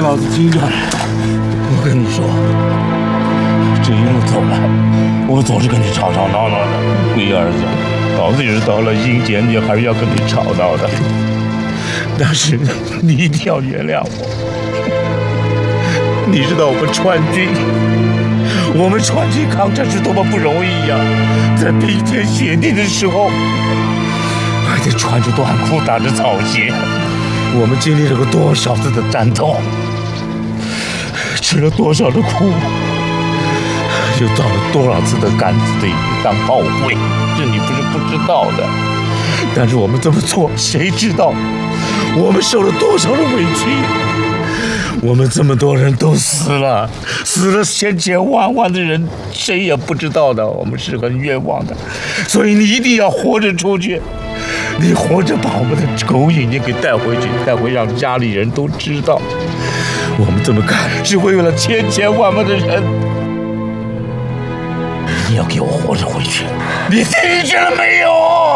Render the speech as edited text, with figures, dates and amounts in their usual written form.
脑子清转。我跟你说，这一路走来，我总是跟你吵吵闹闹的。龟儿子，早知道了，英姐你还是要跟你吵闹的。但是你一定要原谅我。你知道我们川军抗战是多么不容易呀！在冰天雪地的时候，还得穿着短裤打着草鞋。我们经历了多少次的战斗，吃了多少的苦，又遭了多少次的杆子队当炮灰，这你不是不知道的。但是我们这么做，谁知道我们受了多少的委屈？我们这么多人都死了千千万万的人，谁也不知道的，我们是很冤枉的。所以你一定要活着出去，你活着把我们的狗眼睛给带回去，带回让家里人都知道，我们这么干是为了千千万万的人。你要给我活着回去，你听见了没有？